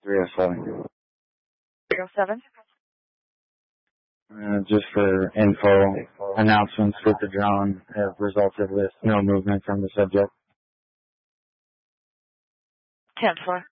307. 307. Just for info, announcements with the drone have resulted with no movement from the subject. 10-4.